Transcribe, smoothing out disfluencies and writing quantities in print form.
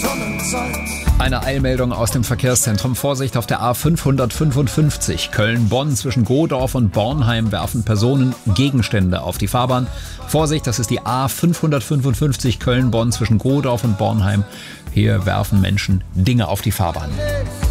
Sonnenzeit. Eine Eilmeldung aus dem Verkehrszentrum. Vorsicht auf der A555 Köln-Bonn zwischen Godorf und Bornheim werfen Personen Gegenstände auf die Fahrbahn. Vorsicht, das ist die A555 Köln-Bonn zwischen Godorf und Bornheim. Hier werfen Menschen Dinge auf die Fahrbahn.